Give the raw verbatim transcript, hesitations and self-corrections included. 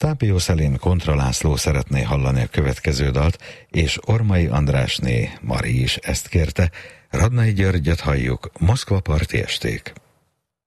Tápió Szelin Kontra László szeretné hallani a következő dalt, és Ormai Andrásné Mari is ezt kérte. Radnai Györgyöt halljuk, Moszkva parti esték.